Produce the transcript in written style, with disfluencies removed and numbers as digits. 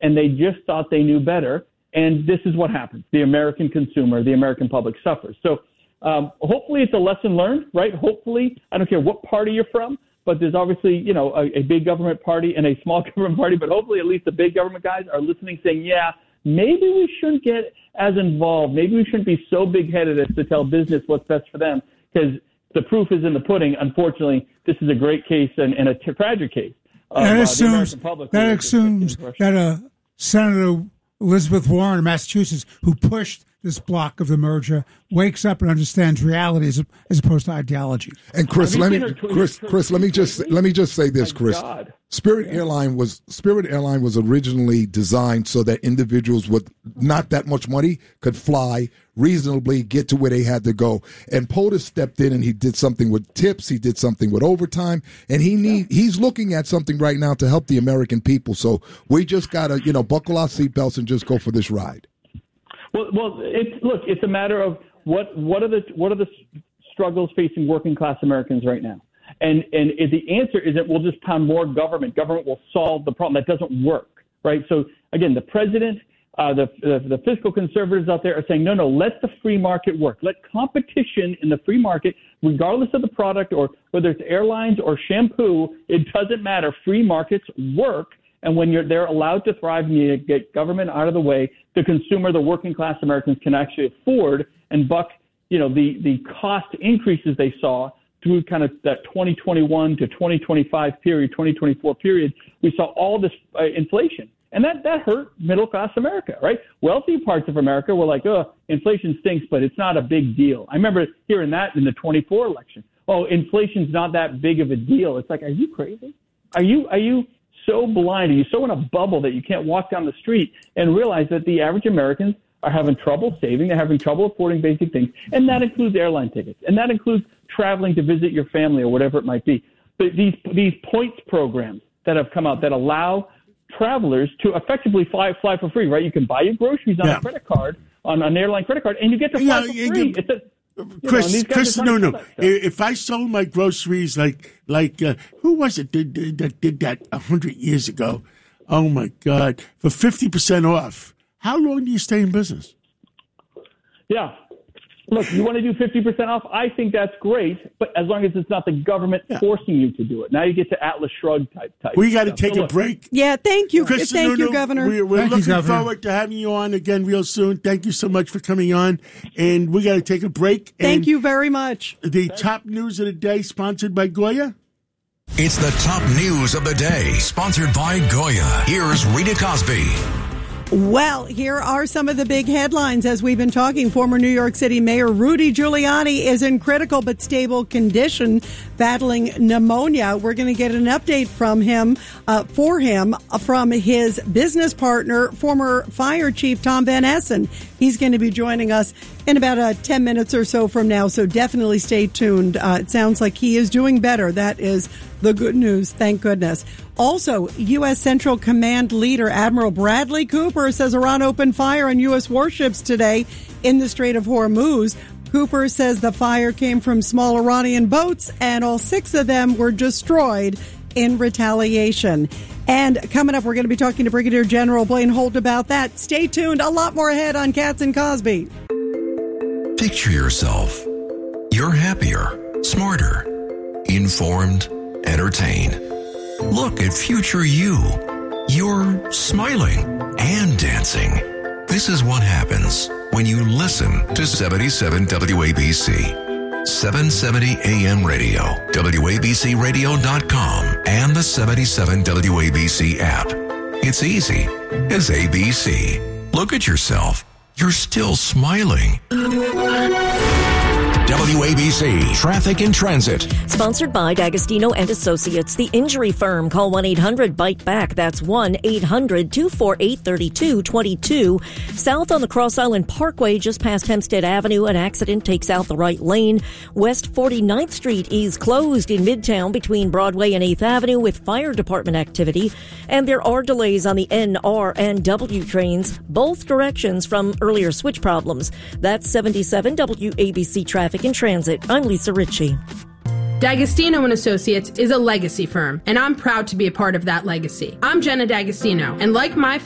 and they just thought they knew better. And this is what happens. The American consumer, the American public suffers. So hopefully it's a lesson learned, right? Hopefully, I don't care what party you're from, but there's obviously, a big government party and a small government party, but hopefully at least the big government guys are listening, saying, yeah, maybe we shouldn't get as involved. Maybe we shouldn't be so big-headed as to tell business what's best for them, because the proof is in the pudding. Unfortunately, this is a great case and a tragic case. That assumes that Senator Elizabeth Warren of Massachusetts, who pushed this block of the merger, wakes up and understands reality as opposed to ideology. And Chris, let me just say this, Chris. God. Spirit Airline was originally designed so that individuals with not that much money could fly reasonably, get to where they had to go. And POTUS stepped in and he did something with tips, he did something with overtime, and he's looking at something right now to help the American people. So we just gotta, buckle our seatbelts and just go for this ride. Well, it's a matter of what are the struggles facing working class Americans right now. And the answer is that we'll just pound more government. Government will solve the problem. That doesn't work, right? So, again, the president, the fiscal conservatives out there are saying, no, let the free market work. Let competition in the free market, regardless of the product or whether it's airlines or shampoo, it doesn't matter. Free markets work. And when they're allowed to thrive and you get government out of the way, the consumer, the working class Americans can actually afford and buck, the cost increases they saw through kind of that 2021 to 2025 period, 2024 period. We saw all this inflation. And that hurt middle-class America, right? Wealthy parts of America were like, inflation stinks, but it's not a big deal. I remember hearing that in the 24 election. Oh, inflation's not that big of a deal. It's like, are you crazy? Are you so blind? Are you so in a bubble that you can't walk down the street and realize that the average Americans are having trouble saving, they're having trouble affording basic things, and that includes airline tickets, and that includes traveling to visit your family or whatever it might be. But these points programs that have come out that allow travelers to effectively fly for free, right? You can buy your groceries on a credit card, on an airline credit card, and you get to fly for free. Chris, no. If I sold my groceries like who was it that did that 100 years ago? Oh my God, for 50% off. How long do you stay in business? Yeah. Look, you want to do 50% off? I think that's great, but as long as it's not the government forcing you to do it. Now you get to Atlas Shrugged type. We got to take a break. Yeah, thank you. Chris, thank you, Governor. We're looking forward to having you on again real soon. Thank you so much for coming on. And we got to take a break. Thank you very much. The top news of the day, sponsored by Goya. It's the top news of the day, sponsored by Goya. Here's Rita Cosby. Well, here are some of the big headlines as we've been talking. Former New York City Mayor Rudy Giuliani is in critical but stable condition, battling pneumonia. We're going to get an update from him, from his business partner, former fire chief Tom Van Essen. He's going to be joining us in about 10 minutes or so from now, so definitely stay tuned. It sounds like he is doing better. That is the good news, thank goodness. Also, U.S. Central Command leader Admiral Bradley Cooper says Iran opened fire on U.S. warships today in the Strait of Hormuz. Cooper says the fire came from small Iranian boats and all 6 of them were destroyed in retaliation. And coming up, we're going to be talking to Brigadier General Blaine Holt about that. Stay tuned. A lot more ahead on Katz and Cosby. Picture yourself. You're happier, smarter, informed, entertained. Look at future you. You're smiling and dancing. This is what happens when you listen to 77 WABC. 770 AM radio, WABCradio.com, and the 77 WABC app. It's easy as ABC. Look at yourself. You're still smiling. WABC Traffic and Transit. Sponsored by D'Agostino and Associates, the injury firm. Call 1-800-BITE-BACK. That's 1-800-248-3222. South on the Cross Island Parkway, just past Hempstead Avenue, an accident takes out the right lane. West 49th Street is closed in Midtown between Broadway and 8th Avenue with fire department activity. And there are delays on the NR and W trains, both directions from earlier switch problems. That's 77 WABC Traffic and Transit. I'm Lisa Ritchie. D'Agostino and Associates is a legacy firm, and I'm proud to be a part of that legacy. I'm Jenna D'Agostino, and like my